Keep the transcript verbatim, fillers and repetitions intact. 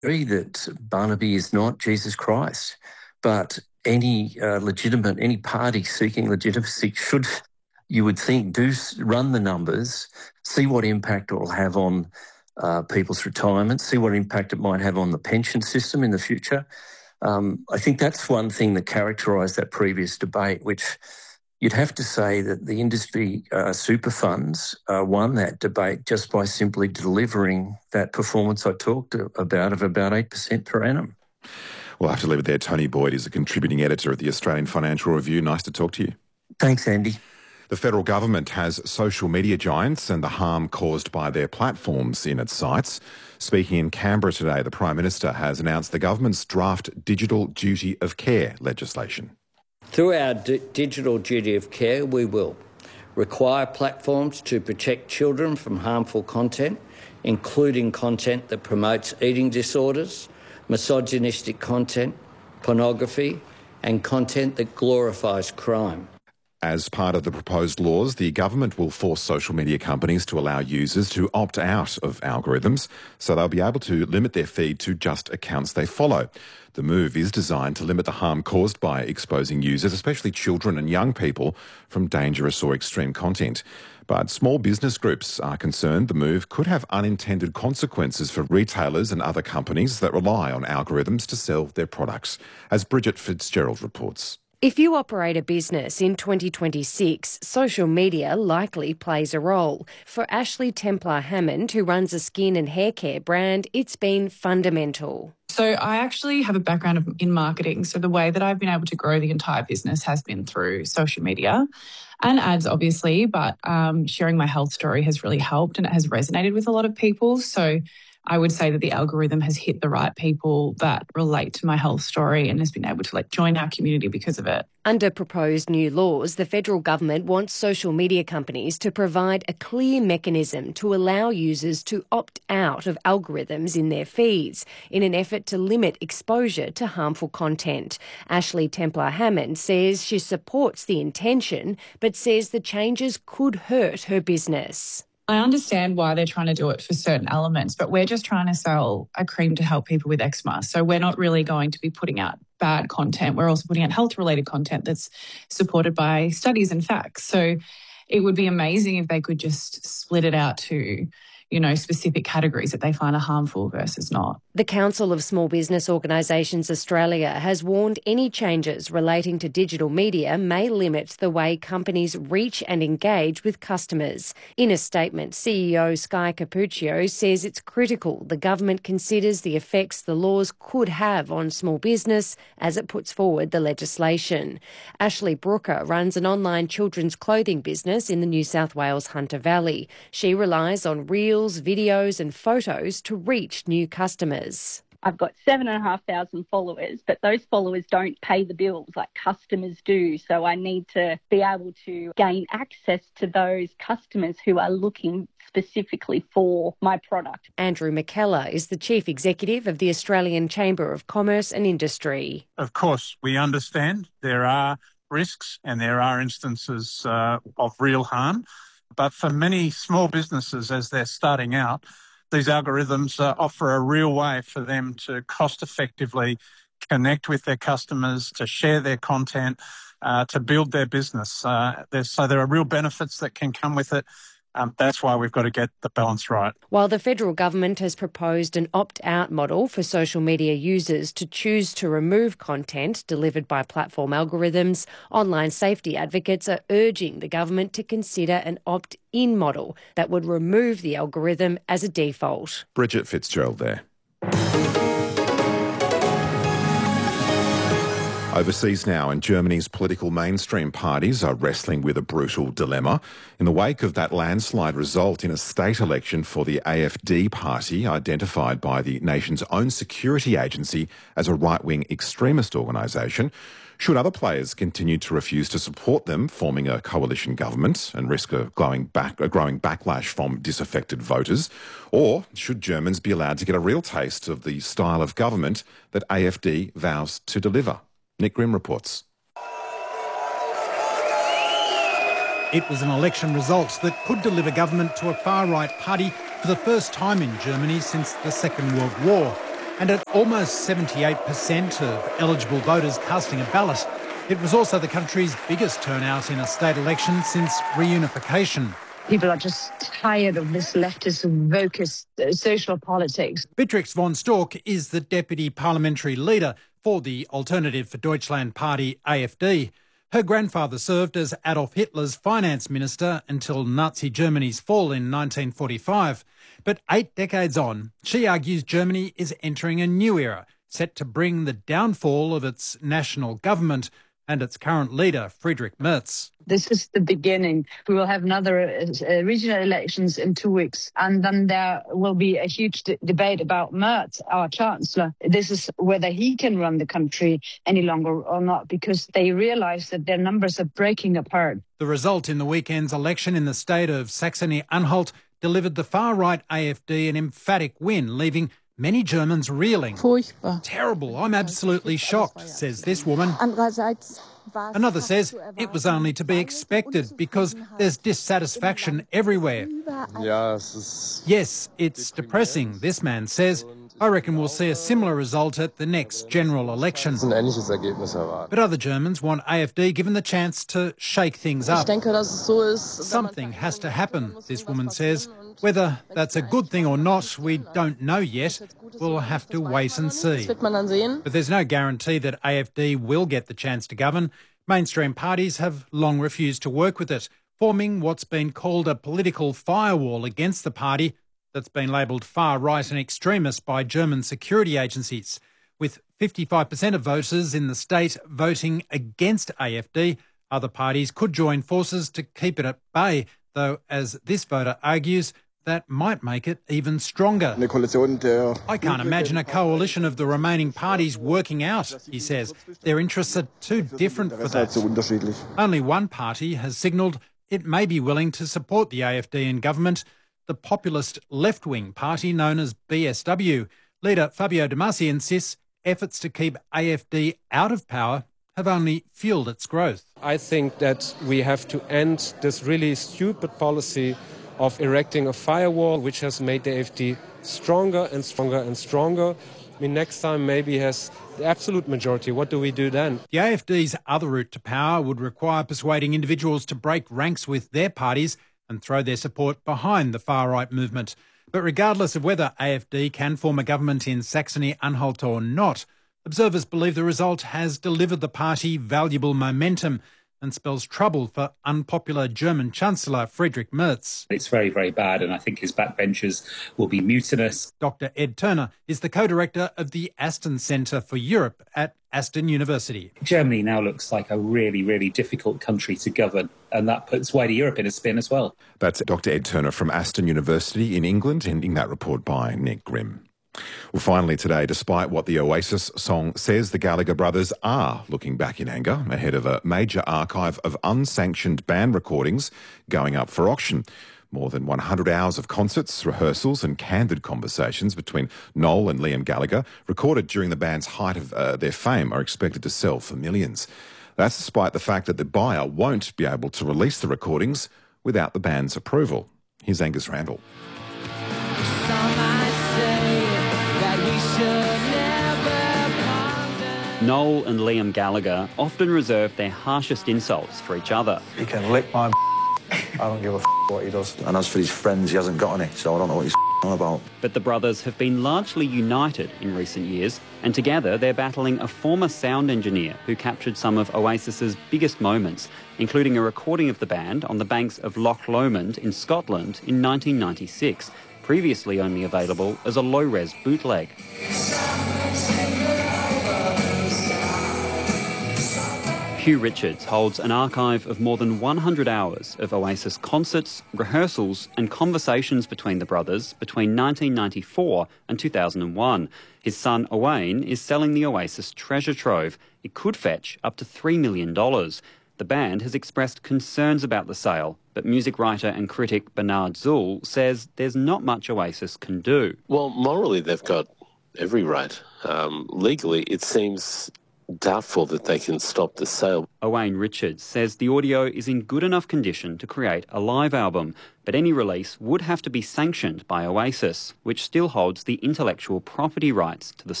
agree that Barnaby is not Jesus Christ, but any uh, legitimate, any party seeking legitimacy should, you would think, do run the numbers, see what impact it will have on uh, people's retirement, see what impact it might have on the pension system in the future. Um, I think that's one thing that characterised that previous debate, which you'd have to say that the industry uh, super funds uh, won that debate just by simply delivering that performance I talked about of about eight percent per annum. We'll have to leave it there. Tony Boyd is a contributing editor at the Australian Financial Review. Nice to talk to you. Thanks, Andy. The federal government has social media giants and the harm caused by their platforms in its sights. Speaking in Canberra today, the Prime Minister has announced the government's draft Digital Duty of Care legislation. Through our d- digital duty of care, we will require platforms to protect children from harmful content, including content that promotes eating disorders, misogynistic content, pornography, and content that glorifies crime. As part of the proposed laws, the government will force social media companies to allow users to opt out of algorithms, so they'll be able to limit their feed to just accounts they follow. The move is designed to limit the harm caused by exposing users, especially children and young people, from dangerous or extreme content. But small business groups are concerned the move could have unintended consequences for retailers and other companies that rely on algorithms to sell their products, as Bridget Fitzgerald reports. If you operate a business in twenty twenty-six, social media likely plays a role. For Ashley Templar-Hammond, who runs a skin and hair care brand, it's been fundamental. So I actually have a background in marketing. So the way that I've been able to grow the entire business has been through social media and ads, obviously, but um, sharing my health story has really helped and it has resonated with a lot of people. So I would say that the algorithm has hit the right people that relate to my health story and has been able to like join our community because of it. Under proposed new laws, the federal government wants social media companies to provide a clear mechanism to allow users to opt out of algorithms in their feeds in an effort to limit exposure to harmful content. Ashley Templar-Hammond says she supports the intention, but says the changes could hurt her business. I understand why they're trying to do it for certain elements, but we're just trying to sell a cream to help people with eczema. So we're not really going to be putting out bad content. We're also putting out health-related content that's supported by studies and facts. So it would be amazing if they could just split it out to, you know, specific categories that they find are harmful versus not. The Council of Small Business Organisations Australia has warned any changes relating to digital media may limit the way companies reach and engage with customers. In a statement, C E O Sky Capuccio says it's critical the government considers the effects the laws could have on small business as it puts forward the legislation. Ashley Brooker runs an online children's clothing business in the New South Wales Hunter Valley. She relies on reels, videos and photos to reach new customers. I've got seven and a half thousand followers, but those followers don't pay the bills like customers do. So I need to be able to gain access to those customers who are looking specifically for my product. Andrew McKellar is the Chief Executive of the Australian Chamber of Commerce and Industry. Of course, we understand there are risks and there are instances uh, of real harm. But for many small businesses, as they're starting out, these algorithms uh, offer a real way for them to cost-effectively connect with their customers, to share their content, uh, to build their business. Uh, so there are real benefits that can come with it. Um, that's why we've got to get the balance right. While the federal government has proposed an opt-out model for social media users to choose to remove content delivered by platform algorithms, online safety advocates are urging the government to consider an opt-in model that would remove the algorithm as a default. Bridget Fitzgerald there. Overseas now, and Germany's political mainstream parties are wrestling with a brutal dilemma. In the wake of that landslide result in a state election for the A F D party, identified by the nation's own security agency as a right-wing extremist organisation, should other players continue to refuse to support them, forming a coalition government and risk a growing, back, a growing backlash from disaffected voters? Or should Germans be allowed to get a real taste of the style of government that A F D vows to deliver? Nick Grimm reports. It was an election result that could deliver government to a far-right party for the first time in Germany since the Second World War. And at almost seventy-eight percent of eligible voters casting a ballot, it was also the country's biggest turnout in a state election since reunification. People are just tired of this leftist, wokist uh, social politics. Beatrix von Storck is the deputy parliamentary leader for the Alternative for Deutschland party, A F D. Her grandfather served as Adolf Hitler's finance minister until Nazi Germany's fall in nineteen forty-five. But eight decades on, she argues Germany is entering a new era, set to bring the downfall of its national government and its current leader, Friedrich Merz. This is the beginning. We will have another uh, regional elections in two weeks, and then there will be a huge d- debate about Merz, our chancellor. This is whether he can run the country any longer or not, because they realise that their numbers are breaking apart. The result in the weekend's election in the state of Saxony-Anhalt delivered the far-right A F D an emphatic win, leaving many Germans reeling. Furchtbar. Terrible. I'm absolutely shocked, says this woman. Another says it was only to be expected because there's dissatisfaction everywhere. Yes, it's depressing, this man says. I reckon we'll see a similar result at the next general election. But other Germans want A F D given the chance to shake things up. Something has to happen, this woman says. Whether that's a good thing or not, we don't know yet. We'll have to wait and see. But there's no guarantee that A F D will get the chance to govern. Mainstream parties have long refused to work with it, forming what's been called a political firewall against the party that's been labelled far-right and extremist by German security agencies. With fifty-five percent of voters in the state voting against A F D, other parties could join forces to keep it at bay, though, as this voter argues, that might make it even stronger. I can't imagine a coalition of the remaining parties working out, he says. Their interests are too different for that. Only one party has signalled it may be willing to support the A F D in government, the populist left-wing party known as B S W. Leader Fabio De Masi insists efforts to keep A F D out of power have only fuelled its growth. I think that we have to end this really stupid policy of erecting a firewall which has made the A F D stronger and stronger and stronger. I mean, next time maybe has the absolute majority. What do we do then? The A F D's other route to power would require persuading individuals to break ranks with their parties and throw their support behind the far-right movement. But regardless of whether A F D can form a government in Saxony-Anhalt or not, observers believe the result has delivered the party valuable momentum and spells trouble for unpopular German Chancellor Friedrich Merz. It's very, very bad, and I think his backbenchers will be mutinous. Doctor Ed Turner is the co-director of the Aston Centre for Europe at Aston University. Germany now looks like a really, really difficult country to govern, and that puts wider Europe in a spin as well. That's Doctor Ed Turner from Aston University in England, ending that report by Nick Grimm. Well, finally today, despite what the Oasis song says, the Gallagher brothers are looking back in anger ahead of a major archive of unsanctioned band recordings going up for auction. More than one hundred hours of concerts, rehearsals and candid conversations between Noel and Liam Gallagher, recorded during the band's height of uh, their fame, are expected to sell for millions. That's despite the fact that the buyer won't be able to release the recordings without the band's approval. Here's Angus Randall. Noel and Liam Gallagher often reserve their harshest insults for each other. He can lick my I don't give a what he does. And as for his friends, he hasn't got any, so I don't know what he's on about. But the brothers have been largely united in recent years, and together they're battling a former sound engineer who captured some of Oasis's biggest moments, including a recording of the band on the banks of Loch Lomond in Scotland in nineteen ninety-six, previously only available as a low-res bootleg. Hugh Richards holds an archive of more than one hundred hours of Oasis concerts, rehearsals and conversations between the brothers between nineteen ninety-four and two thousand one. His son Owain is selling the Oasis treasure trove. It could fetch up to three million dollars. The band has expressed concerns about the sale, but music writer and critic Bernard Zuhl says there's not much Oasis can do. Well, morally they've got every right. Um, legally, it seems doubtful that they can stop the sale. Owain Richards says the audio is in good enough condition to create a live album, but any release would have to be sanctioned by Oasis, which still holds the intellectual property rights to the